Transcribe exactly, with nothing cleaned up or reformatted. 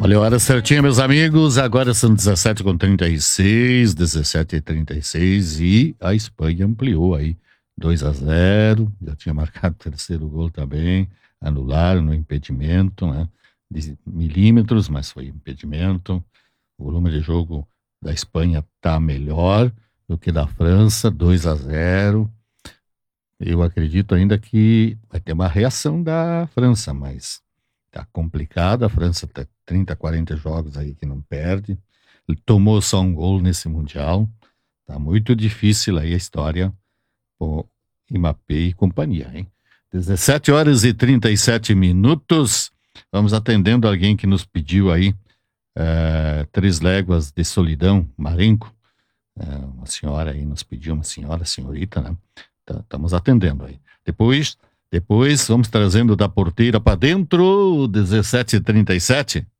Olha a hora certinha, meus amigos. Agora são dezessete e trinta e seis, dezessete e trinta e seis e a Espanha ampliou aí dois a zero. Já tinha marcado o terceiro gol também. Anularam no impedimento, né? De milímetros, mas foi impedimento. O volume de jogo da Espanha está melhor do que da França, dois a zero. Eu acredito ainda que vai ter uma reação da França, mas tá complicado. A França tá trinta, quarenta jogos aí que não perde. Ele tomou só um gol nesse Mundial. Tá muito difícil aí a história com Mbappé e companhia, hein? dezessete horas e trinta e sete minutos. Vamos atendendo alguém que nos pediu aí é, Três Léguas de Solidão, Marenco. É, uma senhora aí nos pediu, uma senhora, senhorita, né? Estamos atendendo aí. Depois, depois vamos trazendo da porteira para dentro, dezessete e trinta e sete.